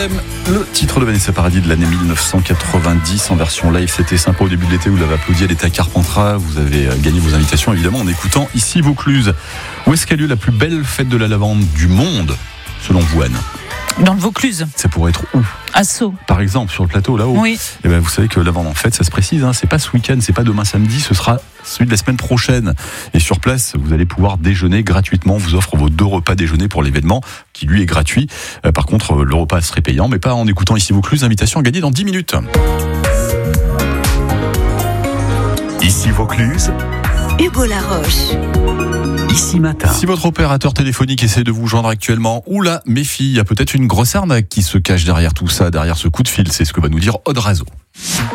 Tandem, le titre de Vanessa Paradis de l'année 1990 en version live. C'était sympa au début de l'été, vous l'avez applaudi à l'état Carpentras. Vous avez gagné vos invitations évidemment en écoutant ici Vaucluse. Où est-ce qu'a lieu la plus belle fête de la lavande du monde, selon vous, Anne? Dans le Vaucluse. Ça pourrait être où? À Sceaux. Par exemple, sur le plateau là-haut. Oui. Et ben, vous savez que la vente en fête, ça se précise, c'est pas ce week-end, c'est pas demain samedi, ce sera celui de la semaine prochaine. Et sur place, vous allez pouvoir déjeuner gratuitement. On vous offre vos 2 repas déjeuner pour l'événement, qui lui est gratuit. Par contre, le repas serait payant, mais pas en écoutant ici Vaucluse. Invitation à gagner dans 10 minutes. Ici Vaucluse, Hugo Laroche. Ici Matin. Si votre opérateur téléphonique essaie de vous joindre actuellement, oula, méfie, il y a peut-être une grosse arnaque qui se cache derrière tout ça, derrière ce coup de fil. C'est ce que va nous dire Aude Razo.